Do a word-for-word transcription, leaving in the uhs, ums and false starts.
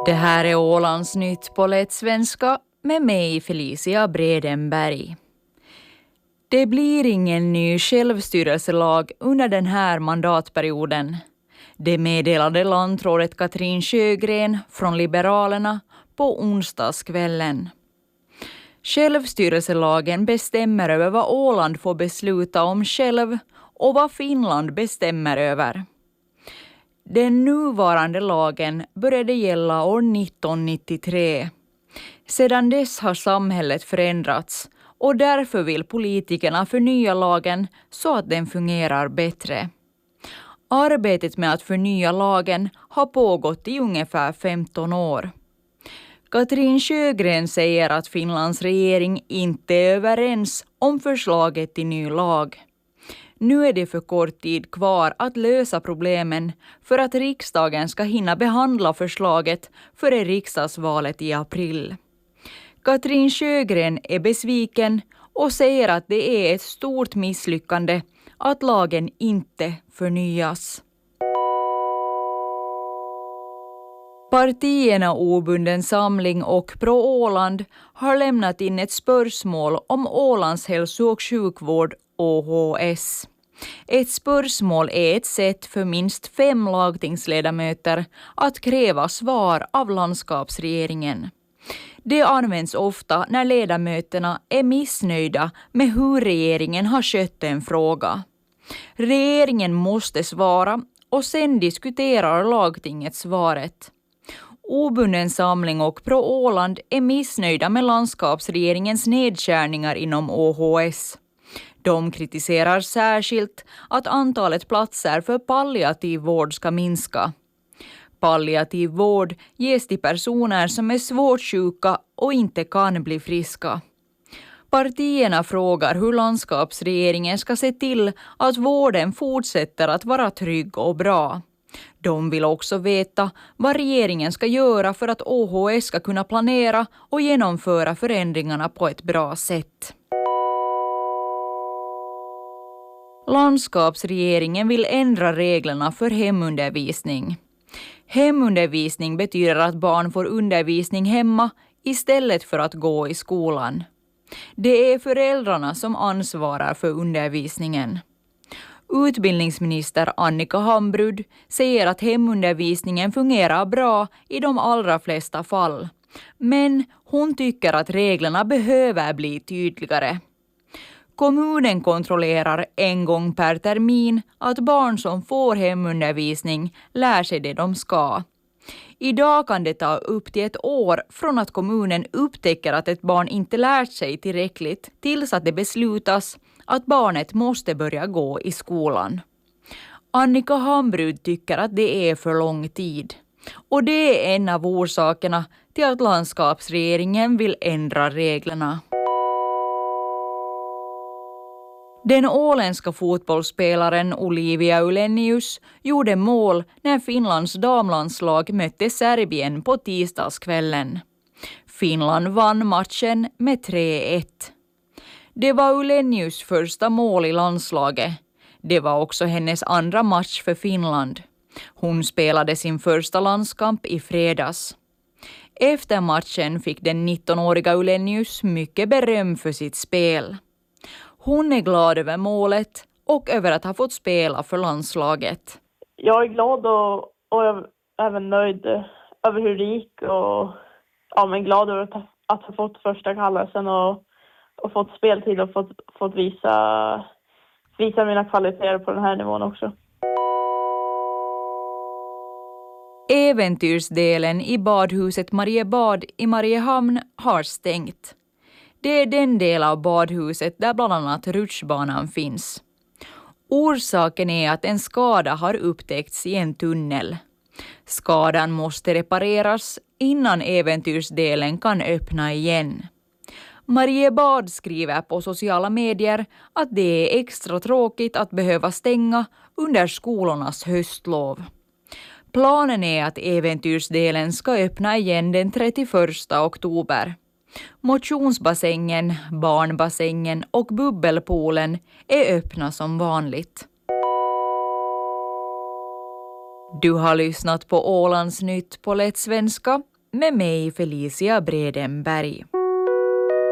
Det här är Ålands nytt på Lätt svenska med mig Felicia Bredenberg. Det blir ingen ny självstyrelselag under den här mandatperioden. Det meddelade landrådet Katrin Sjögren från Liberalerna på onsdagskvällen. Självstyrelselagen bestämmer över vad Åland får besluta om själv och vad Finland bestämmer över. Den nuvarande lagen började gälla år nittonhundranittiotre. Sedan dess har samhället förändrats och därför vill politikerna förnya lagen så att den fungerar bättre. Arbetet med att förnya lagen har pågått i ungefär femton år. Katrin Sjögren säger att Finlands regering inte är överens om förslaget till ny lag. Nu är det för kort tid kvar att lösa problemen för att riksdagen ska hinna behandla förslaget före riksdagsvalet i april. Katrin Sjögren är besviken och säger att det är ett stort misslyckande att lagen inte förnyas. Partierna Obunden Samling och Pro Åland har lämnat in ett spörsmål om Ålands hälso- och sjukvård O H S. Ett spörsmål är ett sätt för minst fem lagtingsledamöter att kräva svar av landskapsregeringen. Det används ofta när ledamöterna är missnöjda med hur regeringen har skött en fråga. Regeringen måste svara och sen diskuterar lagtinget svaret. Obunden Samling och Pro Åland är missnöjda med landskapsregeringens nedskärningar inom O H S. De kritiserar särskilt att antalet platser för palliativ vård ska minska. Palliativ vård ges till personer som är svårt sjuka och inte kan bli friska. Partierna frågar hur landskapsregeringen ska se till att vården fortsätter att vara trygg och bra. De vill också veta vad regeringen ska göra för att O H S ska kunna planera och genomföra förändringarna på ett bra sätt. Landskapsregeringen vill ändra reglerna för hemundervisning. Hemundervisning betyder att barn får undervisning hemma istället för att gå i skolan. Det är föräldrarna som ansvarar för undervisningen. Utbildningsminister Annika Hambrud säger att hemundervisningen fungerar bra i de allra flesta fall. Men hon tycker att reglerna behöver bli tydligare. Kommunen kontrollerar en gång per termin att barn som får hemundervisning lär sig det de ska. Idag kan det ta upp till ett år från att kommunen upptäcker att ett barn inte lärt sig tillräckligt tills att det beslutas att barnet måste börja gå i skolan. Annika Hambrud tycker att det är för lång tid. Och det är en av orsakerna till att landskapsregeringen vill ändra reglerna. Den åländska fotbollsspelaren Olivia Ylenius gjorde mål när Finlands damlandslag mötte Serbien på tisdagskvällen. Finland vann matchen med tre ett. Det var Ylenius första mål i landslaget. Det var också hennes andra match för Finland. Hon spelade sin första landskamp i fredags. Efter matchen fick den nittonåriga Ylenius mycket beröm för sitt spel. Hon är glad över målet och över att ha fått spela för landslaget. Jag är glad och, och jag är även nöjd över hur det gick och ja, men glad över att, att ha fått första kallelsen och, och fått speltid och fått, fått visa, visa mina kvaliteter på den här nivån också. Äventyrsdelen i badhuset Mariebad i Mariehamn har stängt. Det är den del av badhuset där bland annat rutschbanan finns. Orsaken är att en skada har upptäckts i en tunnel. Skadan måste repareras innan äventyrsdelen kan öppna igen. Mariebad skriver på sociala medier att det är extra tråkigt att behöva stänga under skolornas höstlov. Planen är att äventyrsdelen ska öppna igen den trettioförsta oktober. Motionsbassängen, barnbassängen och bubbelpoolen är öppna som vanligt. Du har lyssnat på Ålands nytt på Lätt svenska med mig Felicia Bredenberg.